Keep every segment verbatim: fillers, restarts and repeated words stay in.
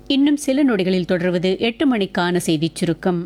இன்னும் சில நொடிகளில் தொடர்வது எட்டு மணிக்கான செய்திச் சுருக்கம்.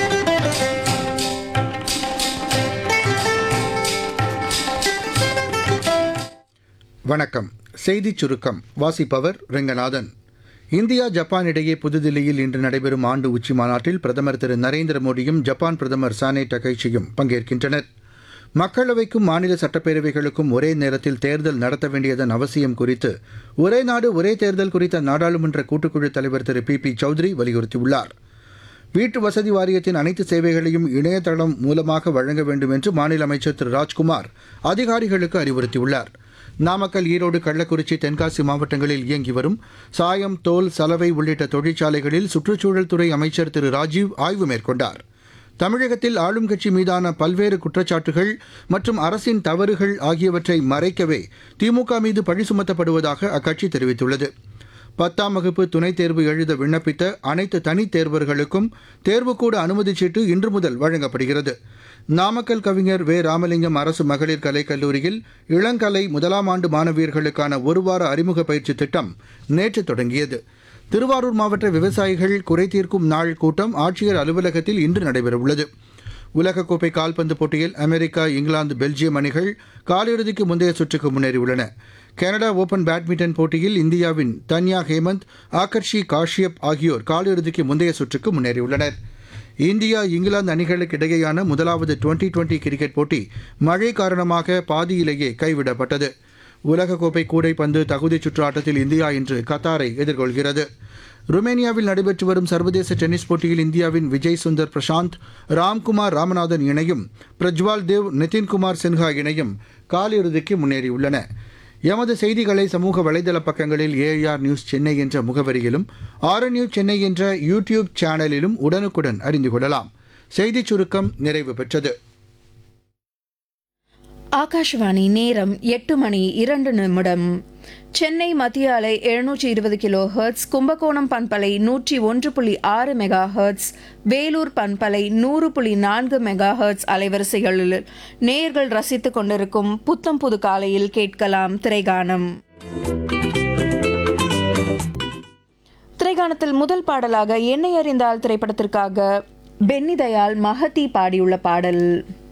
வணக்கம். செய்திச் சுருக்கம் வாசிப்பவர் ரெங்கநாதன். இந்தியா ஜப்பான் இடையே புதுதில்லியில் இன்று நடைபெறும் ஆண்டு உச்சி மாநாட்டில் பிரதமர் திரு நரேந்திர மோடியும் ஜப்பான் பிரதமர் சானே டகைச்சியும் பங்கேற்கின்றனர். மக்களவைக்கும் மாநில சட்டப்பேரவைகளுக்கும் ஒரே நேரத்தில் தேர்தல் நடத்த வேண்டியதன் அவசியம் குறித்து ஒரே நாடு ஒரே தேர்தல் குறித்த நாடாளுமன்ற கூட்டுக்குழு தலைவர் திரு பி பி சௌத்ரி வலியுறுத்தியுள்ளார். வீட்டு வசதி வாரியத்தின் அனைத்து சேவைகளையும் இணையதளம் மூலமாக வழங்க வேண்டும் என்று மாநில அமைச்சர் திரு ராஜ்குமார் அதிகாரிகளுக்கு அறிவுறுத்தியுள்ளார். நாமக்கல், ஈரோடு, கள்ளக்குறிச்சி, தென்காசி மாவட்டங்களில் இயங்கி வரும் சாயம், தோல், சலவை உள்ளிட்ட தொழிற்சாலைகளில் சுற்றுச்சூழல் துறை அமைச்சர் திரு ராஜீவ் ஆய்வு மேற்கொண்டார். தமிழகத்தில் ஆளும் கட்சி மீதான பல்வேறு குற்றச்சாட்டுகள் மற்றும் அரசின் தவறுகள் ஆகியவற்றை மறைக்கவே திமுக மீது பழி சுமத்தப்படுவதாக அக்கட்சி தெரிவித்துள்ளது. பத்தாம் வகுப்பு துணைத் தேர்வு எழுத விண்ணப்பித்த அனைத்து தனித் தேர்வர்களுக்கும் தேர்வுக்கூட அனுமதிச் சீட்டு இன்று முதல் வழங்கப்படுகிறது. நாமக்கல் கவிஞர் வே ராமலிங்கம் அரசு மகளிர் கலைக் கல்லூரியில் இளங்கலை முதலாம் ஆண்டு மாணவியர்களுக்கான ஒருவார அறிமுக பயிற்சி திட்டம் நேற்று தொடங்கியது. திருவாரூர் மாவட்ட விவசாயிகள் குறைதீர்க்கும் நாள் கூட்டம் ஆட்சியர் அலுவலகத்தில் இன்று நடைபெறவுள்ளது. உலகக்கோப்பை கால்பந்து போட்டியில் அமெரிக்கா, இங்கிலாந்து, பெல்ஜியம் அணிகள் காலிறுதிக்கு முந்தைய சுற்றுக்கு முன்னேறியுள்ளன. கனடா ஓபன் பேட்மிண்டன் போட்டியில் இந்தியாவின் தன்யா ஹேமந்த், ஆகர்ஷி காஷ்யப் ஆகியோர் காலிறுதிக்கு முந்தைய சுற்றுக்கு முன்னேறியுள்ளனர். இந்தியா, இங்கிலாந்து அணிகளுக்கு இடையேயான முதலாவது டுவெண்டி டுவெண்டி கிரிக்கெட் போட்டி மழை காரணமாக பாதியிலேயே கைவிடப்பட்டது. உலகக்கோப்பை கூடைப்பந்து தகுதிச் சுற்று ஆட்டத்தில் இந்தியா இன்று கத்தாரை எதிர்கொள்கிறது. ருமேனியாவில் நடைபெற்று வரும் சர்வதேச டென்னிஸ் போட்டியில் இந்தியாவின் விஜய் சுந்தர் பிரசாந்த், ராம்குமார் ராமநாதன் இணையும், பிரஜ்வால் தேவ், நிதின்குமார் சின்ஹா இணையும் காலிறுதிக்கு முன்னேறியுள்ளன. எமது செய்திகளை சமூக வலைதள பக்கங்களில் ஏஆர் நியூஸ் சென்னை என்ற முகவரியிலும் ஆர் நியூஸ் சென்னை என்ற யூடியூப் சேனலிலும் உடனுக்குடன் அறிந்து கொள்ளலாம். செய்திச் சுருக்கம் நிறைவு பெற்றது. ஆகாஷ்வாணி நேரம் எட்டு மணி இரண்டு நிமிடம். சென்னை மத்திய அலை எழுநூற்றி இருபது கிலோ ஹெர்ட்ஸ், கும்பகோணம் பண்பலை நூற்றி ஒன்று புள்ளி ஆறு மெகா ஹெர்ட்ஸ், வேலூர் பண்பலை நூறு புள்ளி நான்கு மெகா ஹெர்ட்ஸ் அலைவரிசைகளில் நேயர்கள் ரசித்துக் கொண்டிருக்கும் புத்தம் புது காலையில் கேட்கலாம் திரைகானம். திரைகானத்தில் முதல் பாடலாக என்னை அறிந்தால் திரைப்படத்திற்காக பென்னி தயாள், மகதி பாடியுள்ள பாடல்.